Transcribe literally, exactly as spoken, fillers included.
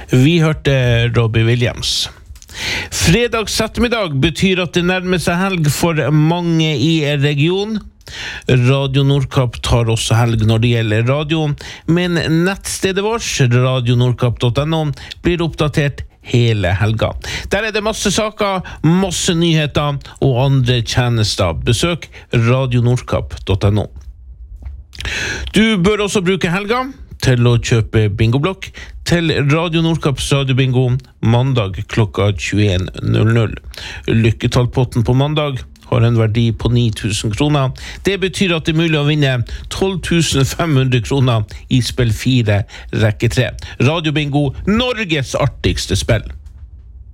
Vi hørte Robbie Williams. Fredags ettermiddag betyr at det nærmer seg helg for mange i regionen. Radio Nordkapp tar også helg når det gjelder radio, men nettstedet vårt, radio nordkapp punktum no, blir oppdatert hele helga. Der er det masse saker, masse nyheter og andre tjenester. Besøk radio nordkapp punktum no. Du bør også bruke helga til å kjøpe bingoblokk til Radio Nordkapps radiobingo mandag klokka tjueen null null. Lykketallpotten på mandag har en verdi på ni tusen kroner. Det betyr at det er mulig å vinne tolv tusen fem hundre kroner i spill fire rekke tre. Radiobingo, Norges artigste spill.